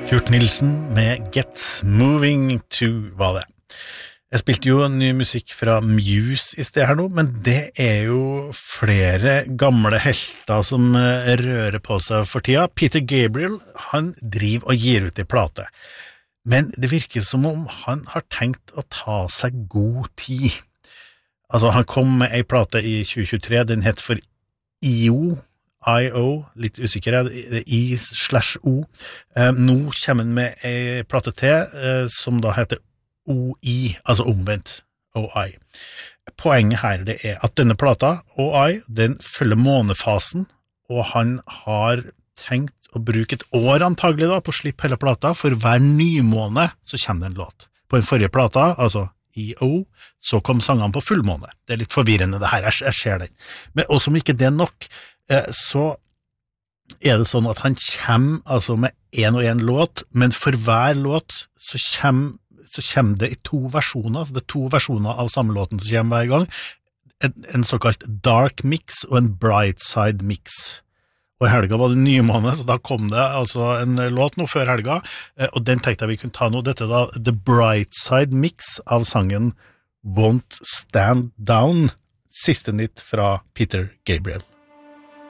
Kurt Nilsen med Get Moving To var det. Jeg spilte jo ny musikk fra Muse I sted her nå, men det jo flere gamle helter som rører på seg for tida. Peter Gabriel, han driver og gir ut I plate. Men det virker som om han har tenkt å ta seg god tid. Altså, han kom med en plate I 2023, den het for I.O., litt usikker, I/O. Nå kommer han med en plate til, som da heter OI, altså omvendt, OI. Poenget her det at denne plata, OI, den følger månefasen, og han har tenkt å bruke et år antagelig da, på å slippe hele plata, for hver nymåne så kommer det en låt. På den forrige plata, altså I.O., så kom sangene på fullmåne. Det litt forvirrende det her, jeg ser den. Men også om ikke det nok, så det sånn at han kommer altså med en og en låt, men for hver låt så kommer det I to versjoner, altså det to versjoner av samme låten som kommer hver gang, en såkalt dark mix og en bright side mix. Og I helga var det nymåne, så da kom det altså en låt nå før helga, og den tenkte jeg vi kunne ta nå. Dette da, The Bright Side Mix av sangen Won't Stand Down, siste nytt fra Peter Gabriel.